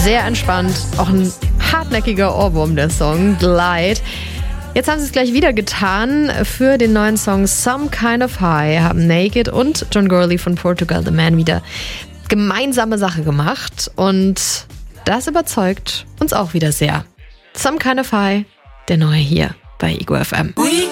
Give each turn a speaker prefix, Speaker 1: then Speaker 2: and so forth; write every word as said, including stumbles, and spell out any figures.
Speaker 1: Sehr entspannt. Auch ein hartnäckiger Ohrwurm, der Song Glide. Jetzt haben sie es gleich wieder getan. Für den neuen Song Some Kind of High haben Naked und John Gourley von Portugal The Man wieder gemeinsame Sache gemacht. Und das überzeugt uns auch wieder sehr. Some Kind of High, der neue hier bei Ego F M.